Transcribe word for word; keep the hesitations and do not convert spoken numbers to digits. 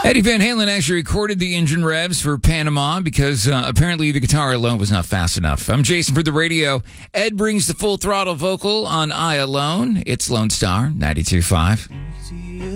Eddie Van Halen actually recorded the engine revs for Panama because uh, apparently the guitar alone was not fast enough. I'm Jason for the radio. Ed brings the full throttle vocal on I Alone. It's Lone Star ninety-two point five.